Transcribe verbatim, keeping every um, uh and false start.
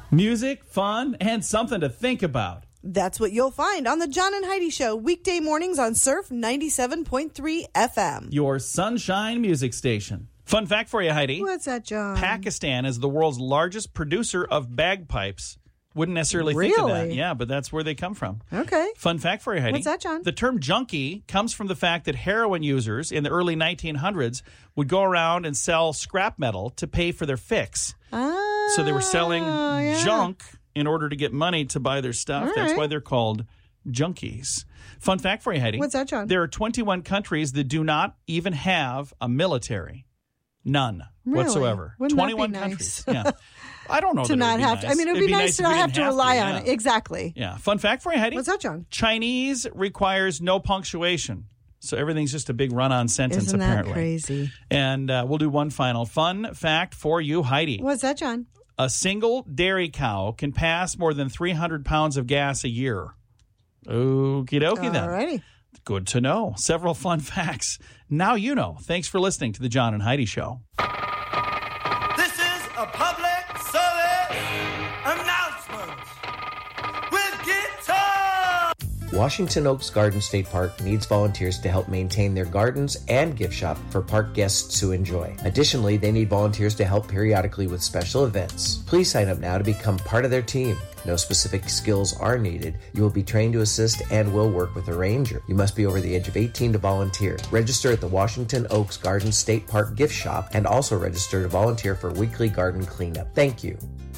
Music, fun, and something to think about. That's what you'll find on the John and Heidi Show, weekday mornings on Surf ninety-seven point three F M. Your sunshine music station. Fun fact for you, Heidi. What's that, John? Pakistan is the world's largest producer of bagpipes. Wouldn't necessarily really? think of that. Yeah, but that's where they come from. Okay. Fun fact for you, Heidi. What's that, John? The term junkie comes from the fact that heroin users in the early nineteen hundreds would go around and sell scrap metal to pay for their fix. Ah, so they were selling yeah. junk in order to get money to buy their stuff. All That's right. why they're called junkies. Fun fact for you, Heidi. What's that, John? There are twenty-one countries that do not even have a military. None Really? whatsoever. Wouldn't that be twenty-one nice? countries. Yeah. I don't know to that not it would be have nice. to. I mean, it would It'd be, nice to if not we have didn't to rely to, on yeah. it. Exactly. Yeah. Fun fact for you, Heidi. What's that, John? Chinese requires no punctuation. So everything's just a big run-on sentence, Isn't apparently. that crazy? And uh, we'll do one final fun fact for you, Heidi. What's that, John? A single dairy cow can pass more than three hundred pounds of gas a year. Okie dokie then. All righty. Good to know. Several fun facts. Now you know. Thanks for listening to the John and Heidi Show. This is a public service announcement with guitar. Washington Oaks Garden State Park needs volunteers to help maintain their gardens and gift shop for park guests to enjoy. Additionally, they need volunteers to help periodically with special events. Please sign up now to become part of their team. No specific skills are needed. You will be trained to assist and will work with a ranger. You must be over the age of eighteen to volunteer. Register at the Washington Oaks Garden State Park gift shop and also register to volunteer for weekly garden cleanup. Thank you.